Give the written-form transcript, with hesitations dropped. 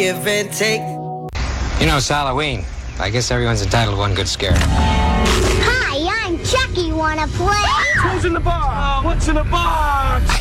give and take. You know, it's Halloween. I guess everyone's entitled to one good scare. Hi, I'm Chucky. Wanna play? Who's in the bar? What's in the box?